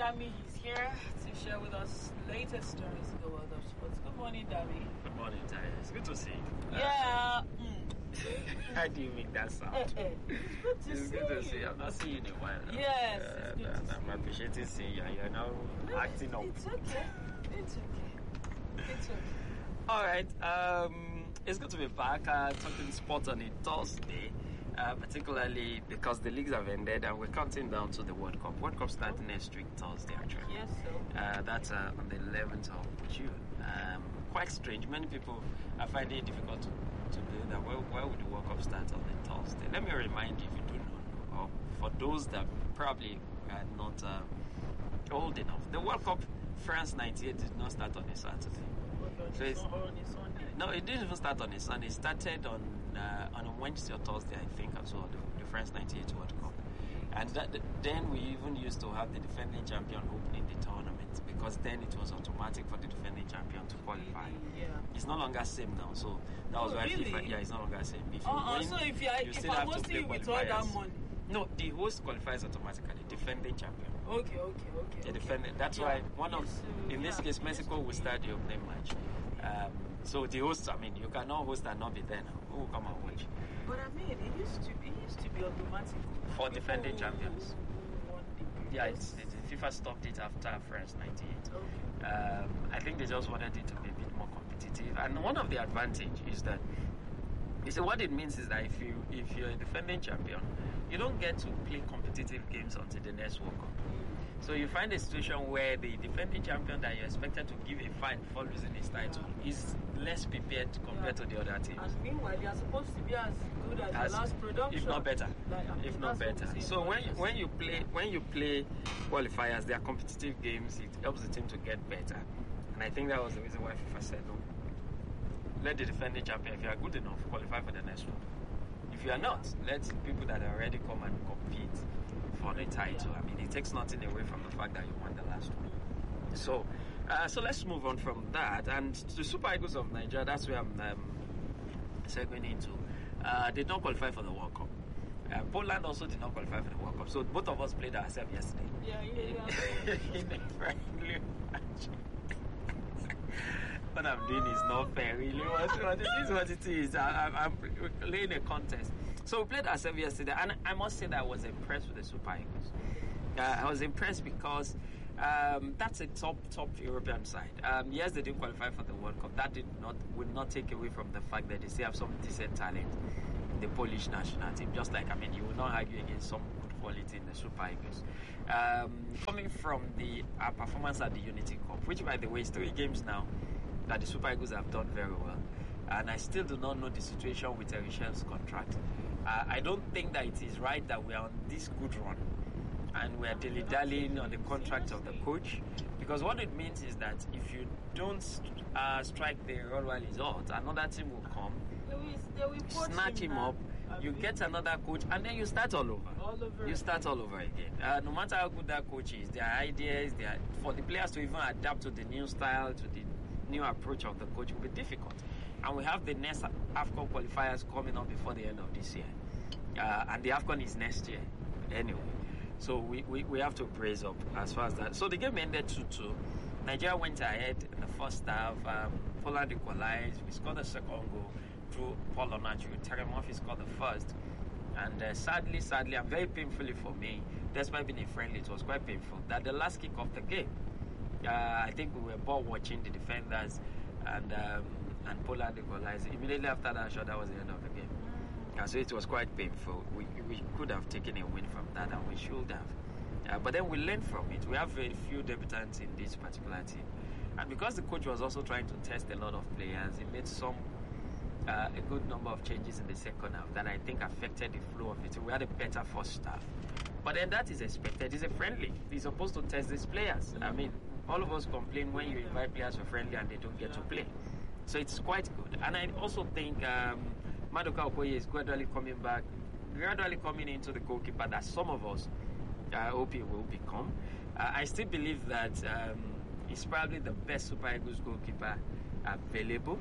Dami is here to share with us latest stories in the world of sports. Good morning, Dami. Good morning, Ty. It's good to see you. Yeah. How do you make that sound? It's good to It's see good to you. see you. I've not seen you in a while now. Yes, it's good to see I'm appreciating seeing you. You're now acting up. It's okay. It's okay. It's okay. All right. It's good to be back talking sports on a Thursday, particularly because the leagues have ended and we're counting down to the World Cup. World Cup starts next week, Thursday, actually. Yes, sir. That's on the 11th of June. Quite strange. Many people are finding it difficult to believe that why would the World Cup start on a Thursday? Let me remind you, if you do not know, or for those that probably are not old enough, the World Cup France 98 did not start on a Saturday. So it's on a Sunday. No, it didn't even start on a Sunday. It started on a Wednesday or Thursday, I think, as well, the France 98 World Cup. And then we even used to have the defending champion opening the tournament, because then it was automatic for the defending champion to qualify. Yeah. It's no longer same now, so that was why really? FIFA. Yeah, it's no longer same. If you win, so if still I'm have to play hosting with all that qualifiers. money. No, the host qualifies automatically. Defending champion. Okay. The defending. That's why in this case, Mexico will start the opening match. So the host, you cannot host and not be there now. Who will come and watch? But it used to be automatic For defending champions. Won the Yeah, previous- FIFA stopped it after France 98. Okay. I think they just wanted it to be a bit more competitive. And one of the advantage is that, what it means is that if you're a defending champion, you don't get to play competitive games until the next World Cup. So you find a situation where the defending champion that you're expected to give a fight for losing his title is less prepared compared to the other teams. And meanwhile, they are supposed to be as good as the last production, if not better. If not better. So when you play qualifiers, they are competitive games. It helps the team to get better, and I think that was the reason why FIFA said no. Let the defending champion, if you are good enough, qualify for the next one. If you are not, let people that are already come and compete for the title. It takes nothing away from the fact that you won the last one. So let's move on from that. And the Super Eagles of Nigeria, that's where I'm segueing into. They did not qualify for the World Cup. Poland also did not qualify for the World Cup. So both of us played ourselves yesterday. Yeah. In a friendly match. What I'm doing is not fair, really. This is what it is. I'm laying a contest. So we played ourselves yesterday, and I must say that I was impressed with the Super Eagles. I was impressed because that's a top European side. Yes, they didn't qualify for the World Cup. That would not take away from the fact that they still have some decent talent in the Polish national team. Just like, you will not argue against some good quality in the Super Eagles. Coming from the performance at the Unity Cup, which, by the way, is 3 games now that the Super Eagles have done very well. And I still do not know the situation with Richel's contract. I don't think that it is right that we are on this good run and we are dilly-dallying on the contract of the coach, because what it means is that if you don't strike the role while he's out, another team will come, They will snatch him up, you get another coach, and then you start all over. You start all over again. No matter how good that coach is, their ideas, for the players to even adapt to the new style, to the new approach of the coach will be difficult. And we have the next AFCON qualifiers coming up before the end of this year. And the AFCON is next year anyway. So we have to brace up as far as that. So the game ended 2-2. Nigeria went ahead in the first half. Poland equalized. We scored the second goal through Paul Onajuwu. Terry Murphy scored the first. And sadly, and very painfully for me, despite being a friendly, it was quite painful that the last kick of the game, I think we were both watching the defenders and Poland equalized. Immediately after that shot, that was the end of the game. So it was quite painful. We could have taken a win from that, and we should have. But then we learned from it. We have a few debutants in this particular team. And because the coach was also trying to test a lot of players, he made a good number of changes in the second half that I think affected the flow of it. We had a better first half. But then that is expected. It's a friendly. He's supposed to test these players. All of us complain when you invite players for friendly and they don't get to play. So it's quite good. And I also think Maduka Okoye is gradually coming into the goalkeeper that some of us hope he will become. I still believe that he's probably the best Super Eagles goalkeeper available.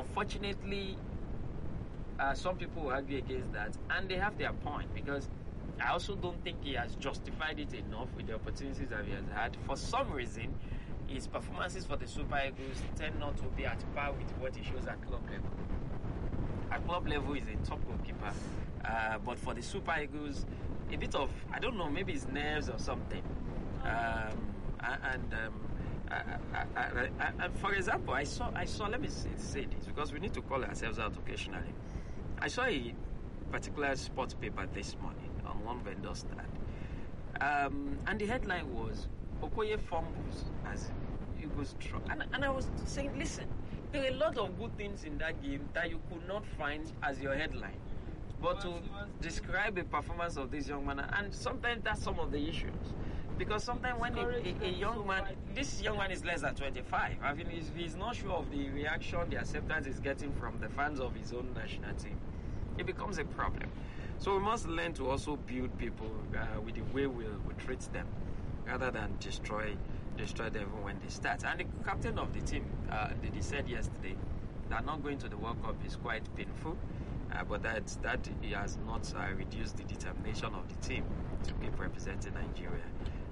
Unfortunately, some people will argue against that, and they have their point, because I also don't think he has justified it enough with the opportunities that he has had. For some reason, his performances for the Super Eagles tend not to be at par with what he shows at club level. At club level, he's a top goalkeeper. But for the Super Eagles, a bit of, I don't know, maybe it's nerves or something. And for example, I saw. Let me say this because we need to call ourselves out occasionally. I saw a particular sports paper this morning on one vendor stand, and the headline was Okoye fumbles as Eagles try. And I was saying, listen, there are a lot of good things in that game that you could not find as your headline. But to describe the performance of this young man, and sometimes that's some of the issues. Because sometimes when a young man, this young man is less than 25, I mean, he's not sure of the reaction, the acceptance he's getting from the fans of his own national team, it becomes a problem. So we must learn to also build people with the way we treat them, rather than destroy them when they start. And the captain of the team, he said yesterday, that not going to the World Cup is quite painful. But that he has not reduced the determination of the team to keep representing Nigeria.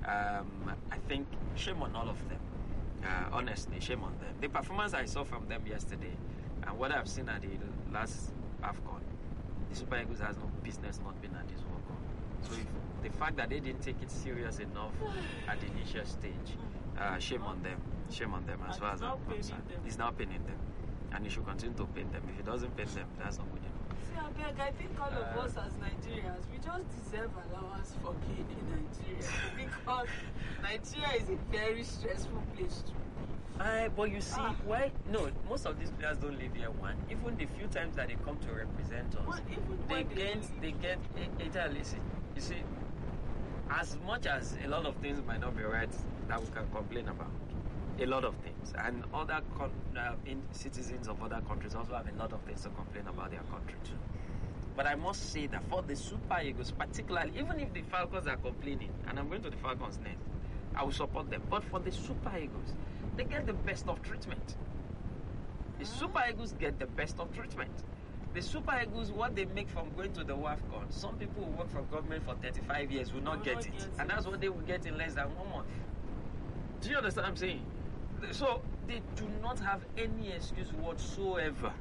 I think shame on all of them. Honestly, shame on them. The performance I saw from them yesterday and what I've seen at the last AFCON, the Super Eagles has no business not being at this World Cup. So if the fact that they didn't take it serious enough at the initial stage, shame on them. Shame on them as far as I'm concerned. It's now paining them. And it should continue to pain them. If it doesn't pain them, that's not good enough. I think all of us as Nigerians, we just deserve allowance for being in Nigeria because Nigeria is a very stressful place to be. But you see, why? No, most of these players don't live here. One, even the few times that they come to represent us, they get listen. You see, as much as a lot of things might not be right that we can complain about, a lot of things, and other citizens of other countries also have a lot of things to complain about their country too. But I must say that for the Super Eagles, particularly, even if the Falcons are complaining, and I'm going to the Falcons next, I will support them. But for the Super Eagles, they get the best of treatment. The Super Eagles get the best of treatment. The Super Eagles, what they make from going to the WAFCON, some people who work for government for 35 years will not get it. And that's what they will get in less than 1 month. Do you understand what I'm saying? So they do not have any excuse whatsoever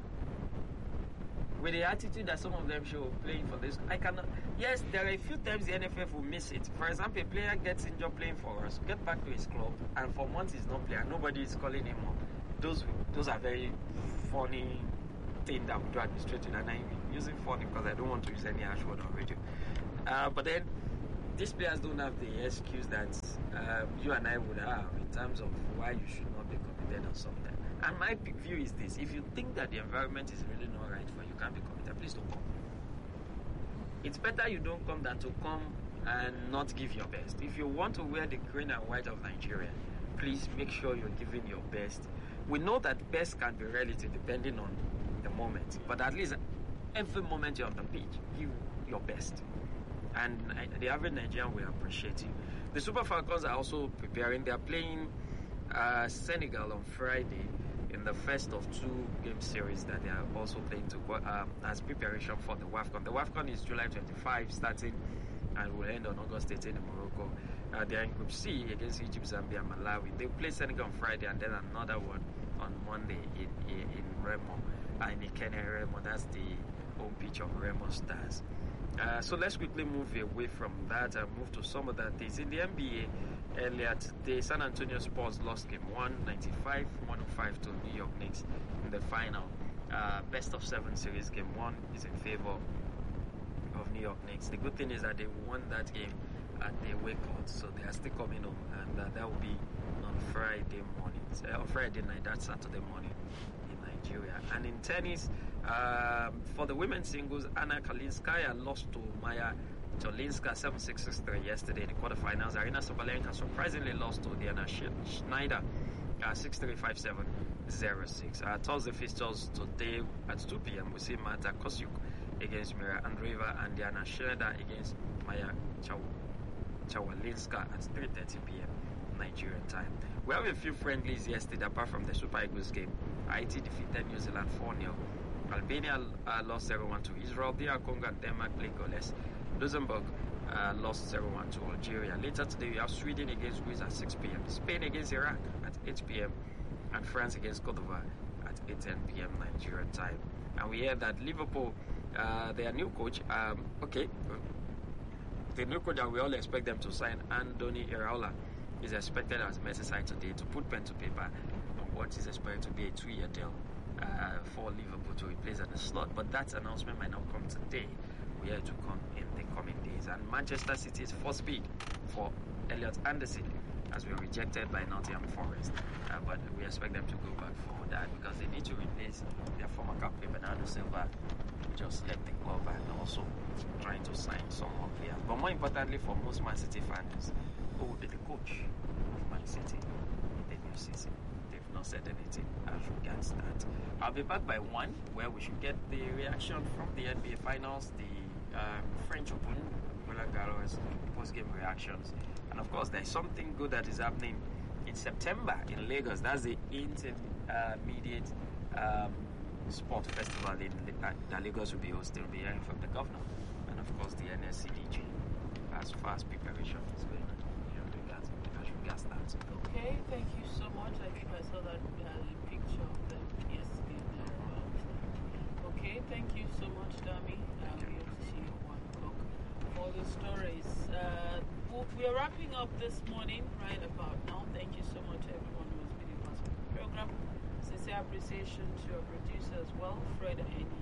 with the attitude that some of them show playing for this. Yes, there are a few times the NFF will miss it. For example, a player gets injured playing for us, get back to his club, and for months he's not playing, nobody is calling him up. Those are very funny things that we do administrative, and I'm using funny because I don't want to use any harsh word on radio. But then these players don't have the excuse that you and I would have in terms of why you should not be committed or something. And my view is this: if you think that the environment is really not right for you, can't be committed, please don't come. It's better you don't come than to come and not give your best. If you want to wear the green and white of Nigeria, please make sure you're giving your best. We know that best can be relative depending on the moment, but at least every moment you're on the pitch, give your best. And the average Nigerian will appreciate you. The Super Falcons are also preparing. They are playing Senegal on Friday in the first of 2 game series that they are also playing as preparation for the WAFCON. The WAFCON is July 25 starting and will end on August 18 in Morocco. They are in Group C against Egypt, Zambia, and Malawi. They play Senegal on Friday and then another one on Monday in Remo, in Ikene Remo. That's the home pitch of Remo Stars. So let's quickly move away from that and move to some other things. In the NBA, earlier today, San Antonio Spurs lost game 195-105 to New York Knicks in the final. Best of 7 series, game 1 is in favor of New York Knicks. The good thing is that they won that game at the away court, so they are still coming home, and that will be on Friday morning, or Friday night, that's Saturday morning in Nigeria. And in tennis, for the women's singles, Anna Kalinskaya lost to Maya Jolinska 7-6-6-3 yesterday in the quarterfinals. Arina Sabalenka surprisingly lost to Diana Schneider 6-3-5-7-0-6. Thursday fixtures today at 2 p.m. we see Marta Kosyuk against Mira Andreeva and Diana Schneider against Maya Chawalinska at 3:30 p.m. Nigerian time. We have a few friendlies yesterday apart from the Super Eagles game. Haiti defeated New Zealand 4-0. Albania lost 0-1 to Israel. DR Congo and Denmark played goalless. Luxembourg lost 0-1 to Algeria. Later today, you have Sweden against Greece at 6 p.m., Spain against Iraq at 8 p.m., and France against Cote d'Ivoire at 8:10 p.m. Nigerian time. And we hear that Liverpool, their new coach, the new coach that we all expect them to sign, Andoni Iraola, is expected as Merseyside today to put pen to paper on what is expected to be a 2-year deal for Liverpool to replace at the slot. But that announcement might not come today. We are to come in the coming days. And Manchester City's first bid for Elliot Anderson has been rejected by Nottingham Forest. But we expect them to go back for that because they need to replace their former captain Bernardo Silva, who just left the club, and also trying to sign some more players. But more importantly for most Man City fans, who will be the coach of Man City in the new season? They've not said anything as regards that. I'll be back by 1, where we should get the reaction from the NBA Finals, the French Open, Roland Garros post-game reactions, and of course there's something good that is happening in September in Lagos. That's the intermediate sport festival that Lagos will be hosting. We'll be hearing from the governor and of course the NSCDG as far as preparation is going on. As regards that. Okay, thank you so much. I think I saw that picture of them yesterday there. Okay, thank you so much, Dami. We hope to see you at 1 o'clock for the stories. We are wrapping up this morning right about now. Thank you so much, everyone who has been a part of the program. Sincere appreciation to our producer as well, Fred and